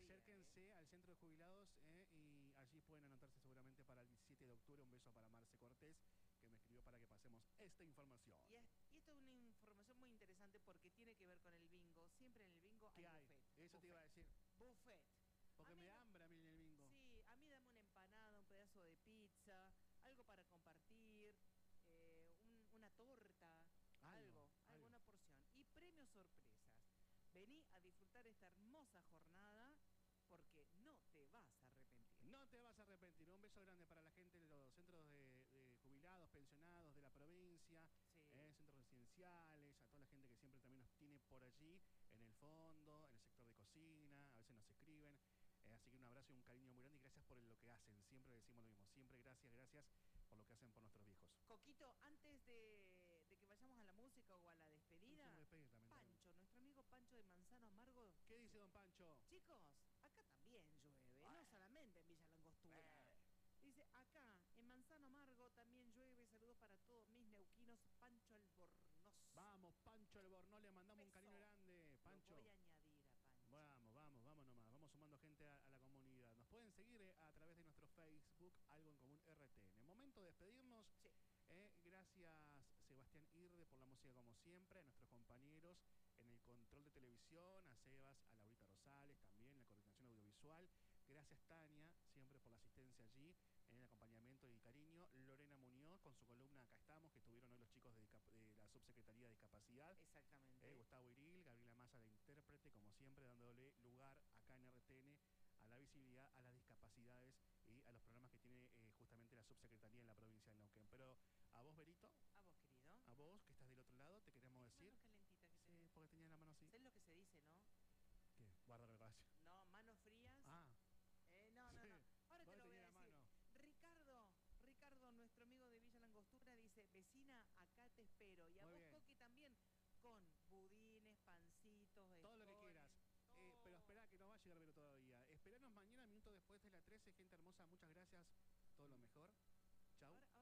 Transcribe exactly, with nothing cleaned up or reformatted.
acérquense eh. al centro de jubilados eh, y allí pueden anotarse seguramente para el diecisiete de octubre. Un beso para Marce Cortés, que me escribió para que pasemos esta información. Y, es, y esto es una información muy interesante porque tiene que ver con el bingo. Siempre en el bingo hay, hay buffet. Eso buffet. te iba a decir. Buffet. Porque me da hambre a mí en el bingo. Sí, a mí dame una empanada, un pedazo de pizza, algo para compartir, eh, un, una torta, algo, algo, alguna porción. Y premios sorpresas. Vení a disfrutar esta hermosa jornada porque no te vas a arrepentir. No te vas a arrepentir. Un beso grande para la gente de los centros de, de jubilados, pensionados de la provincia, sí. eh, centros residenciales, a toda la gente que siempre también nos tiene por allí, en el fondo, en el sector de cocina, a veces nos escriben. Eh, así que un abrazo y un cariño muy grande y gracias por lo que hacen. Siempre decimos lo mismo. Siempre gracias, gracias por lo que hacen por nuestros viejos. Coquito, antes de, de que vayamos a la música o a la despedida, despedir, Pancho, nuestro amigo Pancho de Manzano Amargo. ¿Qué dice don Pancho? Chicos, acá también llueve, bueno. no solamente en Villa Langostura. Bueno. Dice, acá en Manzano Amargo también llueve. Saludos para todos mis neuquinos. Pancho Albornoz. Vamos, Pancho Albornoz, le mandamos Beso. un cariño grande, Pancho. Lo voy a añadir a Pancho. Vamos, vamos, vamos nomás. Vamos sumando gente a, a la comunidad. Nos pueden seguir eh, a través de nuestro Facebook, Algo en Común R T. En el momento de despedirnos, sí. eh, gracias Sebastián Irde por la música como siempre, a nuestros compañeros en el control de televisión, a Sebas, a Laurita Rosales también, la coordinación audiovisual. Gracias Tania, siempre por la asistencia allí, en el acompañamiento y cariño. Lorena Muñoz con su columna Acá Estamos, que estuvieron hoy los chicos de, de la Subsecretaría de Discapacidad. Exactamente. Eh, Gustavo Iril, Gabriela Massa, la intérprete, como siempre, dándole lugar acá en R T N a la visibilidad, a las discapacidades y a los programas que tiene eh, justamente la Subsecretaría en la provincia de Neuquén. Pero a vos, Berito. A vos, querido. A vos, que estás del otro lado, te queremos decir... Mano calentita que sí, tenés. porque tenía la mano así. ¿Sabes lo que se dice, no? ¿Qué? Guarda el espacio. No, manos frías. Ah. Eh, no, no, sí. no. Ahora te lo voy a decir. Mano? Ricardo, Ricardo, nuestro amigo de Villa Langostura, dice, vecina, acá te espero. Y a Muy vos, bien. Coqui, también, con budines, pancitos, todo lo que quieras. Eh, pero espera que no va a llegar Vero todavía. Esperanos mañana, minutos después de las trece, gente hermosa. Muchas gracias. Todo lo mejor. Chau. Ahora,